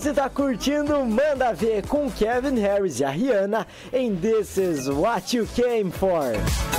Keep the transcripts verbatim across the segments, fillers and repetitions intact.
Você tá curtindo Manda Ver com Kevin Harris e a Rihanna em This Is What You Came For.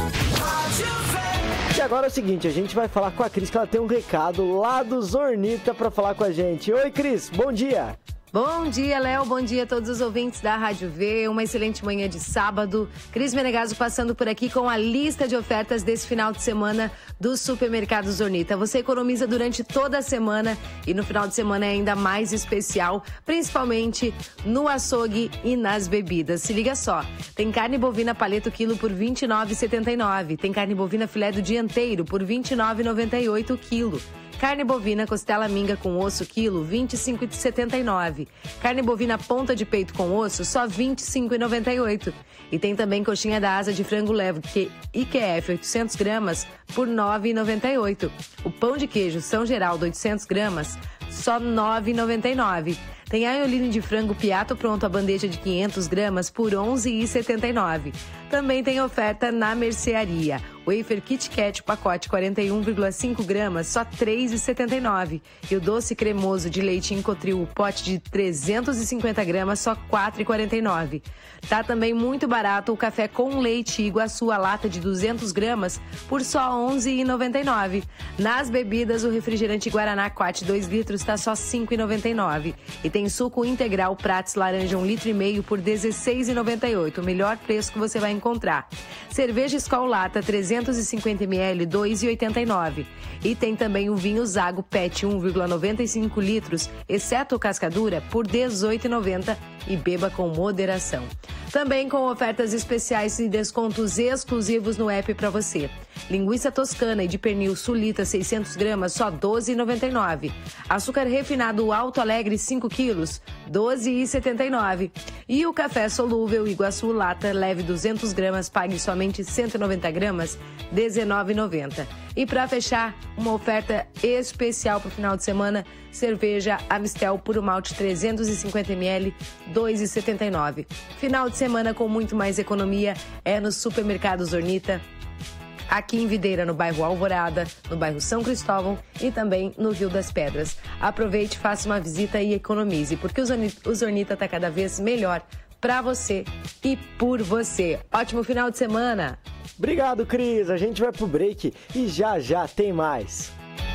E agora é o seguinte, a gente vai falar com a Cris, que ela tem um recado lá do Zornita pra falar com a gente. Oi, Cris, bom dia. Bom dia, Léo. Bom dia a todos os ouvintes da Rádio V. Uma excelente manhã de sábado. Cris Menegaso passando por aqui com a lista de ofertas desse final de semana do Supermercado Zornita. Você economiza durante toda a semana e no final de semana é ainda mais especial, principalmente no açougue e nas bebidas. Se liga só, tem carne bovina paleta quilo por vinte e nove reais e setenta e nove centavos. Tem carne bovina filé do dia inteiro por vinte e nove reais e noventa e oito centavos o quilo. Carne bovina costela minga com osso quilo, vinte e cinco reais e setenta e nove centavos. Carne bovina ponta de peito com osso, só vinte e cinco reais e noventa e oito centavos. E tem também coxinha da asa de frango leve, que I Q F oitocentos gramas, por nove reais e noventa e oito centavos. O pão de queijo São Geraldo oitocentos gramas, só nove reais e noventa e nove centavos. Tem aioline de frango piatto pronto a bandeja de quinhentos gramas por onze reais e setenta e nove centavos. Também tem oferta na mercearia. Wafer Kit Kat pacote quarenta e um vírgula cinco gramas, só três reais e setenta e nove centavos. E o doce cremoso de leite Incotril, o pote de trezentos e cinquenta gramas, só quatro reais e quarenta e nove centavos. Tá também muito barato o café com leite Iguaçu, a lata de duzentos gramas, por só onze reais e noventa e nove centavos. Nas bebidas, o refrigerante Guaraná Quat dois litros está só cinco reais e noventa e nove centavos. E tem suco integral Prats laranja um litro e meio por dezesseis reais e noventa e oito centavos. O melhor preço que você vai encontrar. Cerveja Skol Lata trezentos e cinquenta mililitros, dois reais e oitenta e nove centavos. E tem também o vinho Zago Pet um vírgula noventa e cinco litros, exceto cascadura, por dezoito reais e noventa centavos. E beba com moderação. Também com ofertas especiais e descontos exclusivos no app para você. Linguiça toscana e de pernil sulita seiscentos gramas, só doze reais e noventa e nove centavos. Açúcar refinado Alto Alegre cinco quilos, doze reais e setenta e nove centavos. E o café solúvel Iguaçu Lata leve duzentos gramas, pague somente cento e noventa gramas, dezenove reais e noventa centavos. E para fechar, uma oferta especial para o final de semana, cerveja Amistel Puro Malte trezentos e cinquenta mililitros, dois reais e setenta e nove centavos. Final de semana com muito mais economia é no Supermercado Zornita, aqui em Videira, no bairro Alvorada, no bairro São Cristóvão e também no Rio das Pedras. Aproveite, faça uma visita e economize, porque o Zornita está cada vez melhor para você e por você. Ótimo final de semana! Obrigado, Cris. A gente vai pro break e já já tem mais.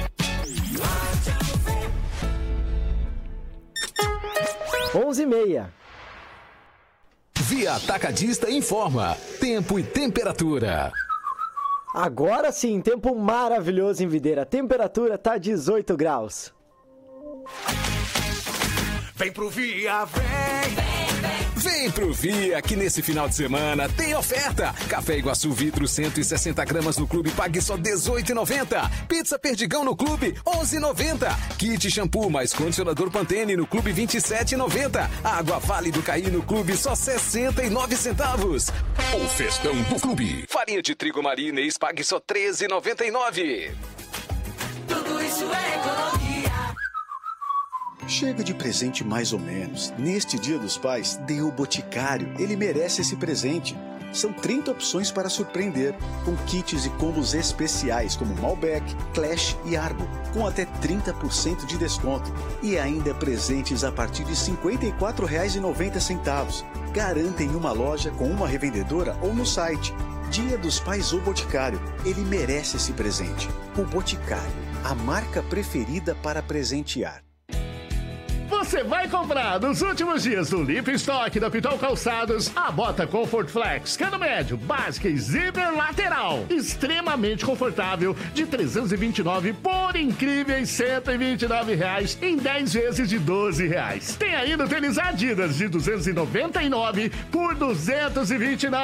onze e meia. Via Atacadista informa tempo e temperatura. Agora sim, tempo maravilhoso em Videira. A temperatura tá dezoito graus. Vem pro Via, vem! Vem pro Via, que nesse final de semana tem oferta. Café Iguaçu Vidro cento e sessenta gramas no clube, pague só dezoito reais e noventa centavos. Pizza Perdigão no clube, onze reais e noventa centavos. Kit shampoo mais condicionador Pantene no clube, vinte e sete reais e noventa centavos. Água Vale do Caí no clube, só sessenta e nove centavos. O festão do clube. Farinha de trigo Marinês, pague só treze reais e noventa e nove centavos. Tudo isso é economia. Chega de presente mais ou menos. Neste Dia dos Pais, dê o Boticário. Ele merece esse presente. São trinta opções para surpreender, com kits e combos especiais como Malbec, Clash e Argo, com até trinta por cento de desconto. E ainda presentes a partir de cinquenta e quatro reais e noventa centavos. Garanta em uma loja com uma revendedora ou no site. Dia dos Pais ou Boticário. Ele merece esse presente. O Boticário, a marca preferida para presentear. Você vai comprar nos últimos dias do Limpo Estoque da Pitol Calçados a bota Comfort Flex, cano médio, básica e zíper lateral. Extremamente confortável, de trezentos e vinte e nove reais por incríveis cento e vinte e nove reais em dez vezes de doze reais. Tem ainda o tênis Adidas de duzentos e noventa e nove reais por duzentos e vinte e nove reais.